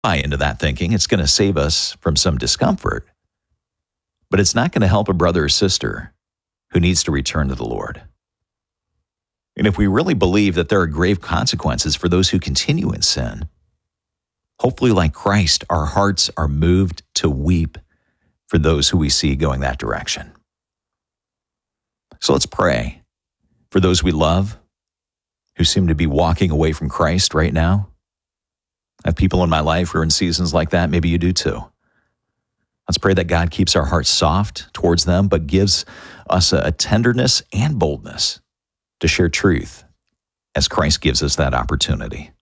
buy into that thinking. It's going to save us from some discomfort, but it's not going to help a brother or sister who needs to return to the Lord. And if we really believe that there are grave consequences for those who continue in sin, hopefully, like Christ, our hearts are moved to weep for those who we see going that direction. So let's pray for those we love who seem to be walking away from Christ right now. I have people in my life who are in seasons like that. Maybe you do too. Let's pray that God keeps our hearts soft towards them, but gives us a tenderness and boldness to share truth as Christ gives us that opportunity.